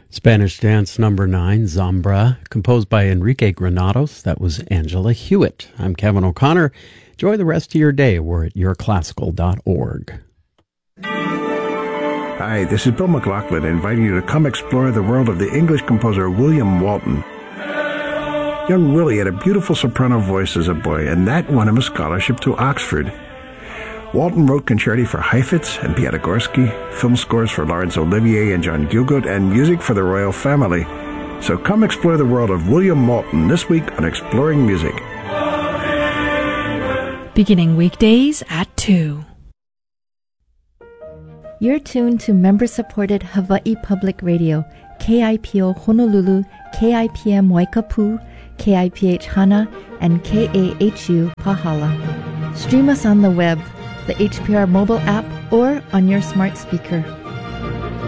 Spanish Dance number 9, Zambra, composed by Enrique Granados. That was Angela Hewitt. I'm Kevin O'Connor. Enjoy the rest of your day. We're at yourclassical.org. Hi, this is Bill McLaughlin inviting you to come explore the world of the English composer William Walton. Young Willie had a beautiful soprano voice as a boy, and that won him a scholarship to Oxford. Walton wrote concerti for Heifetz and Piatigorsky, film scores for Laurence Olivier and John Gielgud, and music for the royal family. So come explore the world of William Walton this week on Exploring Music. Beginning weekdays at 2. You're tuned to member-supported Hawaii Public Radio, KIPO Honolulu, KIPM Waikapu, KIPH Hana, and KAHU Pahala. Stream us on the web, the HPR mobile app, or on your smart speaker.